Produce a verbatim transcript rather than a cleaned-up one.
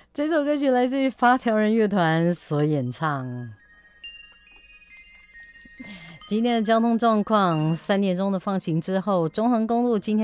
这首歌曲来自于发条人乐团所演唱。今天的交通状况，三点钟的放行之后，中横公路今天